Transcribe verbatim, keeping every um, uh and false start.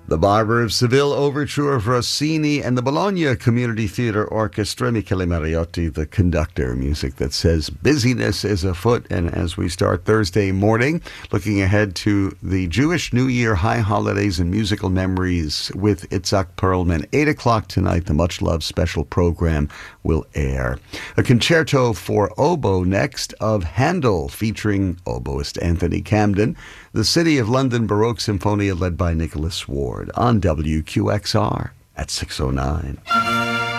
The Barber of Seville Overture of Rossini and the Bologna Community Theatre Orchestra, Michele Mariotti, the conductor. Music that says busyness is afoot. And as we start Thursday morning, looking ahead to the Jewish New Year high holidays and musical memories with Itzhak Perlman. eight o'clock tonight, the much-loved special program will air. A concerto for oboe next of Handel, featuring oboist Anthony Camden. The City of London Baroque Symphonia led by Nicholas Ward on W Q X R at six oh nine.